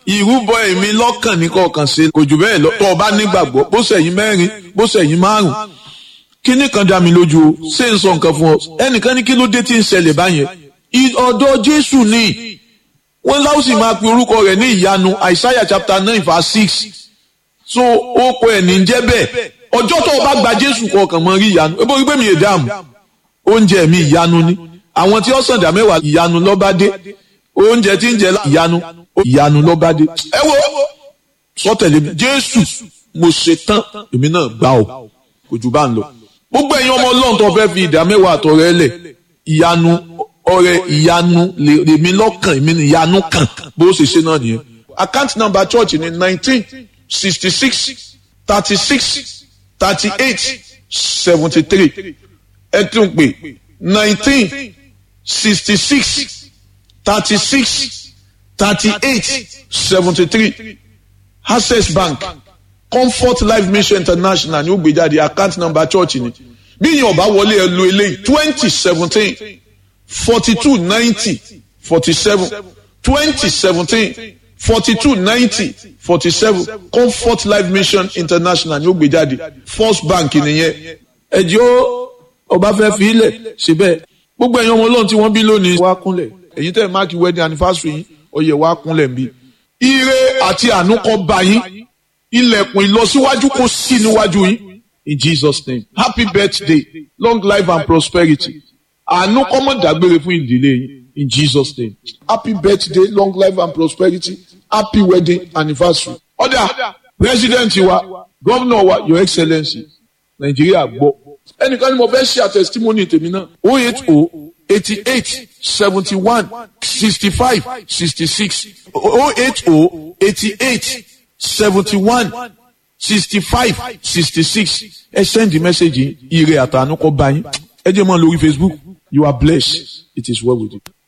ìrúbọ èmi lọ́kàn ní kọ̀ọ̀kan ṣe kò jù bẹ́ẹ̀ lọ tó o bá nígbàgbọ́ bó ṣẹ̀yìn mẹ́rin bó ṣẹ̀yìn márùn kíní kan dá mi lójú o ṣé n sọ nǹkan fún ọ ẹnìkan ní kí ló dé tí ń ṣẹlẹ̀ báyẹn ọ̀dọ̀ Jésù ni wọ́n láwùsì máa pe orúkọ rẹ̀ ní ìyanu Isaiah chapter 9 verse 6 so ó kọ ẹ̀ ní jẹ́ bẹ́ẹ̀ ọjọ́ tó o bá gba Jésù kọ̀ọ̀kan mọ́ rí ìyanu ebo wípé mi èdààmú oúnjẹ mi ìyanu ni àwọn tí ó sàn dá mẹ́wàá ìyanu lọ́ba dé oúnjẹ tí ń jẹ ìyanu lọ́ba dé ẹ wo sọtẹ̀lé Jésù mo ṣe tán èmi náà gbà ọ́ kò jù bá ń lọ gbogbo ẹ̀yin ọmọ Ọlọ́run tó fẹ́ fi ìdá mẹ́wàá àtọrẹ lẹ̀ ìyanu ọrẹ ìyanu lèmi lọ́kàn èmi ìyanu kan bó ṣe ṣe náà nìyẹn account number church ni 1966 36 38 73 ẹ tún pè 1966 36 38 73 Access Bank Comfort Life Mission International ní ó gbé jáde account number church ni bí yín ọba wọlé ẹ lo eléyìí 2017 42 90 47 2017 42 90 47 Comfort Life Mission International ní ó gbé jáde First Bank nìyẹn ẹjọ́ ọba fẹ́ fi ilẹ̀ síbẹ̀ gbogbo ẹ̀yin ọmọ Ọlọ́run tí wọ́n bí lónìí wá kúnlẹ̀ èyí tẹ́ máàkì wedding anniversary yín oyè wá kúnlẹ̀ nbí ire àti àánú kó bá yín ilẹ̀kùn ìlọsíwájú kó sí níwájú yín in Jesus name happy birthday long life and prosperity àánú kó má dágbére fún ìdílé yín in Jesus name happy birthday long life and prosperity happy wedding anniversary ọ̀dà president wa governor wa your excellency Nàìjíríà gbọ́ ẹnìkan ni mo fẹ́ ṣe àtẹ̀sítímọ́nì tèmi náà 080 88 71 65 66 080 88 71 65 66 ẹ send the message ire àtànú kó bá yín ẹ jẹ́ mọ́ lórí Facebook you are blessed it is well with you.